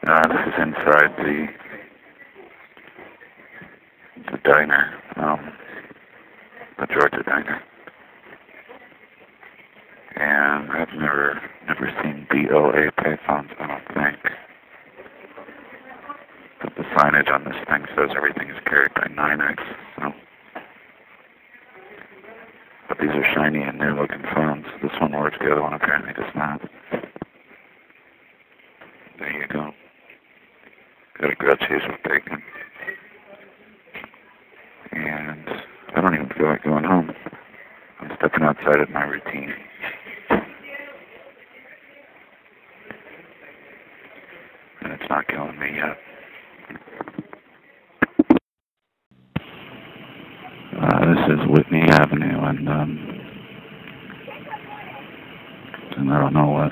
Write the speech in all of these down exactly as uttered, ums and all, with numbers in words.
Uh, this is inside the the diner, um, the Georgia diner, and I've never never seen B O A payphones. I don't think. But the signage on this thing says everything is carried by nine X. So, but these are shiny and new-looking phones. This one works. The other one apparently does not. There you go. Got a grilled cheese with bacon. And I don't even feel like going home. I'm stepping outside of my routine. And it's not killing me yet. Uh, this is Whitney Avenue, and, um, and I don't know what,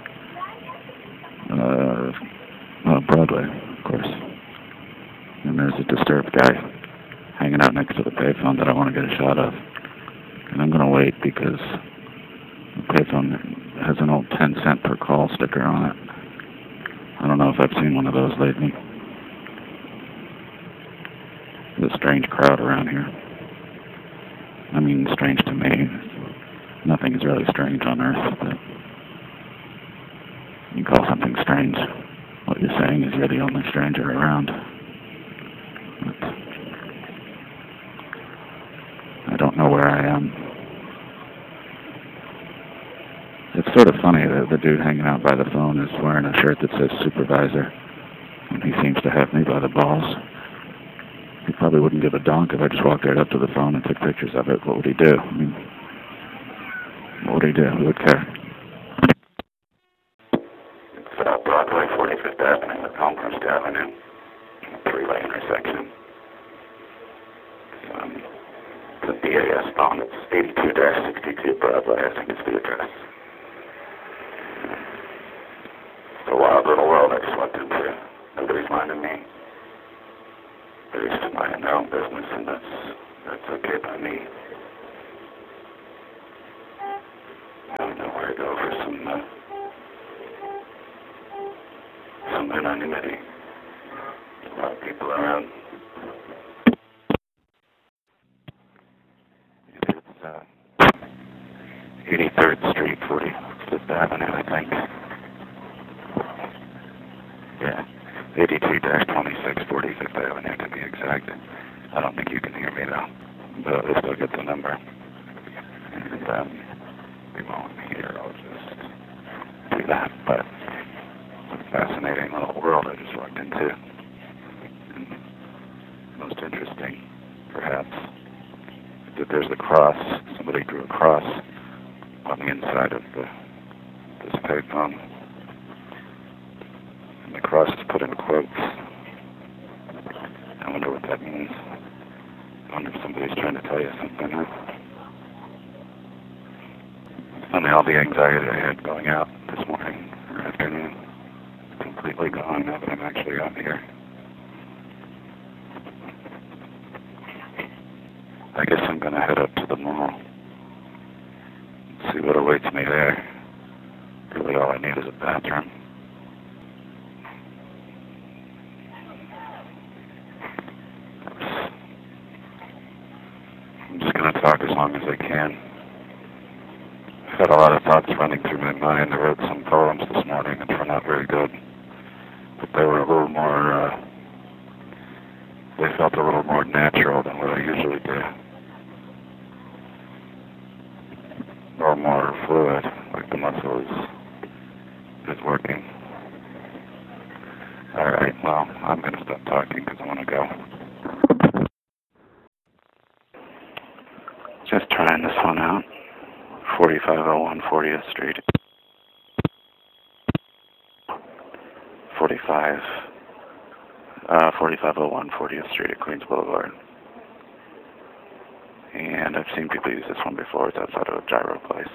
uh, well, Broadway, of course. And there's a disturbed guy hanging out next to the payphone that I want to get a shot of. And I'm going to wait because the payphone has an old ten cent per call sticker on it. I don't know if I've seen one of those lately. There's a strange crowd around here. I mean, strange to me. Nothing is really strange on Earth, but you call something strange. What you're saying is you're the only stranger around. But I don't know where I am. It's sort of funny that the dude hanging out by the phone is wearing a shirt that says supervisor, and he seems to have me by the balls. He probably wouldn't give a donk if I just walked right up to the phone and took pictures of it. What would he do? I mean, what would he do? Who would care? It's uh, Broadway, forty-fifth Avenue, with Elmhurst Avenue, three-way intersection. Um, the D A S phone, it's eighty-two sixty-two Broadway, I think is the address. It's a wild little world I just walked into. Nobody's minding me. They're just minding their own business, and that's, that's okay by me. I don't know where to go for some, uh, some anonymity. A lot of people around. It's, uh, eighty-third Street, forty-fifth Avenue, I think. Yeah, eighty-two twenty-six, forty-fifth Avenue to be exact. I don't think you can hear me though, but at least I'll get the number. And um, we won't hear, I'll just do that. But it's a fascinating little world I just walked into. And most interesting, perhaps, that there's a cross. Somebody drew a cross on the inside of the this payphone. And the cross is put in quotes. I wonder what that means. I wonder if somebody's trying to tell you something. Huh? And all the anxiety I had going out this morning or afternoon is completely gone now that I'm actually out here. I guess I'm going to head up to the mall and see what awaits me there. Really all I need is a bathroom. I'm just going to talk as long as I can. I've had a lot of thoughts running through my mind. I wrote some poems this morning and they're not very good. But they were a little more, uh, they felt a little more natural than what I usually do. Or more fluid, like the muscle is, is working. Alright, well, I'm going to stop talking because I want to go. Just trying this one out. forty-five oh one fortieth Street. forty-five, uh, forty-five oh one fortieth Street at Queens Boulevard. And I've seen people use this one before. It's outside of a gyro place.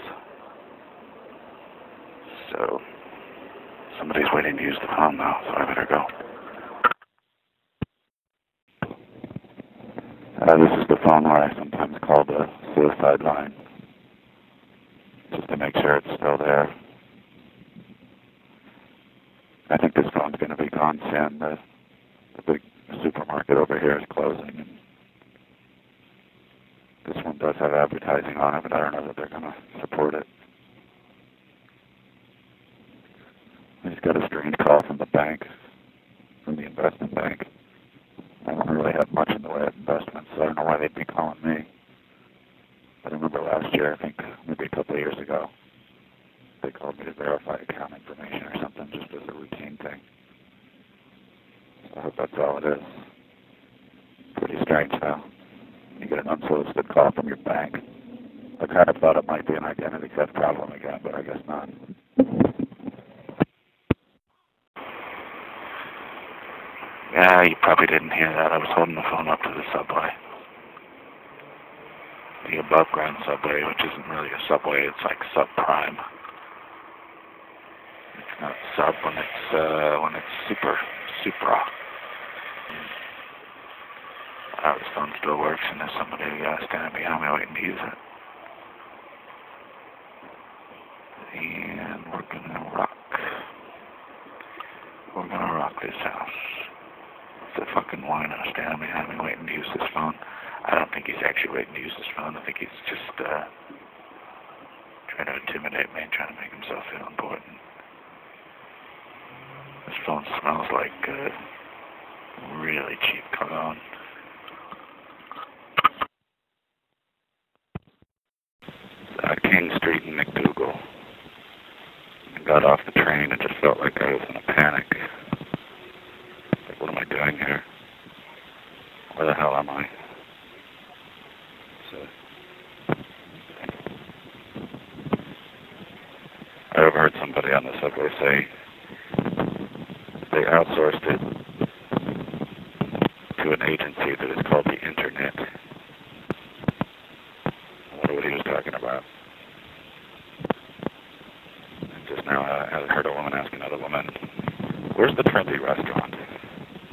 So, somebody's waiting to use the phone now, so I better go. Uh, this is the phone where I sometimes call the suicide line, just to make sure it's still there. I think this phone's going to be gone soon. The, the big supermarket over here is closing. And this one does have advertising on it, but I don't know that they're going to support it. I just got a strange call from the bank, from the investment bank. I don't really have much in the way of investments, so I don't know why they'd be calling me. But I remember last year, I think maybe a couple of years ago, they called me to verify account information or something, just as a routine thing. So I hope that's all it is. Pretty strange, though. You get an unsolicited call from your bank. I kind of thought it might be an identity theft problem again, but I guess not. Yeah, you probably didn't hear that. I was holding the phone up to the subway. The above ground subway, which isn't really a subway, it's like subprime. It's not sub when it's uh when it's super supra. Uh, this phone still works, and there's somebody uh, standing behind me waiting to use it. And we're gonna rock. We're gonna rock this house. The fucking wino standing behind me waiting to use this phone. I don't think he's actually waiting to use this phone. I think he's just uh, trying to intimidate me, trying to make himself feel important. This phone smells like uh, really cheap cologne. Uh, King Street in McDougal. I got off the train and just felt like I was in a panic. Like, what am I doing here? Where the hell am I? So, I overheard somebody on the subway say they outsourced it to an agency that is called the Internet. I wonder what he was talking about. And just now I heard a woman ask another woman, "Where's the trendy restaurant?"